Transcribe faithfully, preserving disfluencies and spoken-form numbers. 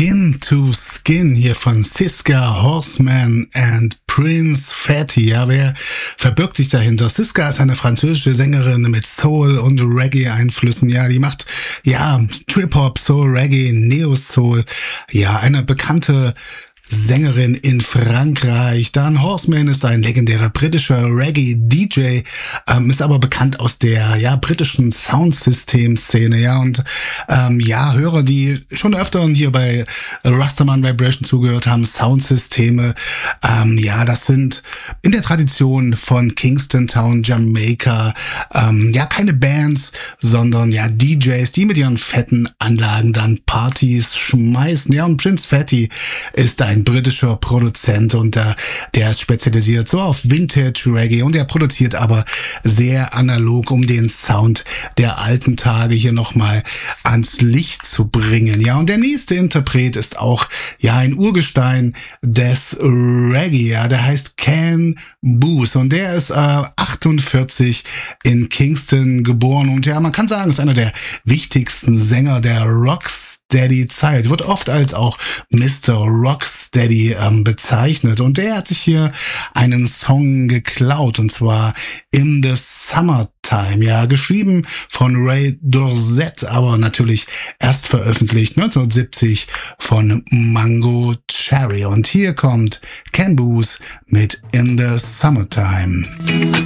Skin to Skin hier von Siska, Horseman and Prince Fatty. Ja, wer verbirgt sich dahinter? Siska ist eine französische Sängerin mit Soul- und Reggae-Einflüssen. Ja, die macht, ja, Trip-Hop, Soul, Reggae, Neo-Soul. Ja, eine bekannte Sängerin in Frankreich. Dan Horseman ist ein legendärer britischer Reggae-D J, ähm, ist aber bekannt aus der ja britischen Soundsystem-Szene. Ja, und ähm, ja, Hörer, die schon öfter hier bei Rastaman Vibration zugehört haben, Soundsysteme, ähm, ja, das sind in der Tradition von Kingston Town, Jamaika, ähm, ja, keine Bands, sondern ja D Js, die mit ihren fetten Anlagen dann Partys schmeißen. Ja, und Prince Fatty ist ein britischer Produzent und äh, der ist spezialisiert so auf Vintage Reggae und er produziert aber sehr analog, um den Sound der alten Tage hier nochmal ans Licht zu bringen. Ja, und der nächste Interpret ist auch ja ein Urgestein des Reggae, ja, der heißt Ken Boothe und der ist äh, achtundvierzig in Kingston geboren und ja, man kann sagen, ist einer der wichtigsten Sänger der Rocks Steady-Zeit, wird oft als auch Mister Rocksteady ähm, bezeichnet und der hat sich hier einen Song geklaut und zwar In the Summertime, ja, geschrieben von Ray Dorset, aber natürlich erst veröffentlicht neunzehnhundertsiebzig von Mango Cherry und hier kommt Ken Boothe mit In the Summertime.